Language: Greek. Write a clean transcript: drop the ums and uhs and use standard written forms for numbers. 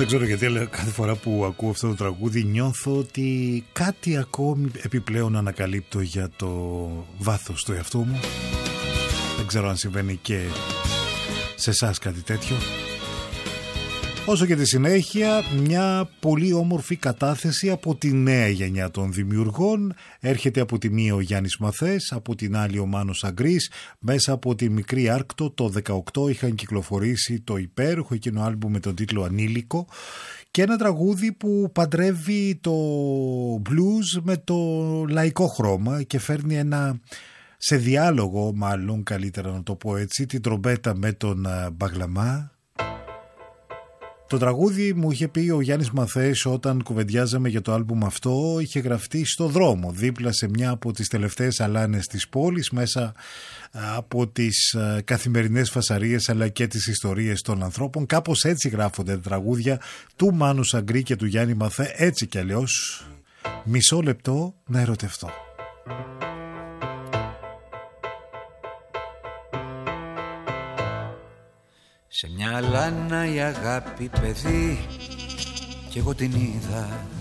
Δεν ξέρω γιατί, αλλά κάθε φορά που ακούω αυτό το τραγούδι νιώθω ότι κάτι ακόμη επιπλέον ανακαλύπτω για το βάθος του εαυτού μου. Δεν ξέρω αν συμβαίνει και σε εσάς κάτι τέτοιο. Όσο και τη συνέχεια, μια πολύ όμορφη κατάθεση από τη νέα γενιά των δημιουργών. Έρχεται από τη μία ο Γιάννης Μαθές, από την άλλη ο Μάνος Αγκρής. Μέσα από τη Μικρή Άρκτο το 18 είχαν κυκλοφορήσει το υπέροχο εκείνο άλμπουμ με τον τίτλο Ανήλικο. Και ένα τραγούδι που παντρεύει το blues με το λαϊκό χρώμα και φέρνει ένα... σε διάλογο, μάλλον καλύτερα να το πω έτσι, την τρομπέτα με τον μπαγλαμά. Το τραγούδι μου είχε πει ο Γιάννης Μαθές όταν κουβεντιάζαμε για το άλμπουμ αυτό, είχε γραφτεί στο δρόμο, δίπλα σε μια από τις τελευταίες αλάνες της πόλης, μέσα από τις καθημερινές φασαρίες αλλά και τις ιστορίες των ανθρώπων. Κάπως έτσι γράφονται τα τραγούδια του Μάνου Σαγκρή και του Γιάννη Μαθέ, έτσι κι αλλιώς. Μισό λεπτό να ερωτευτώ. Σε μια λάνα η αγάπη παιδί κι εγώ την είδα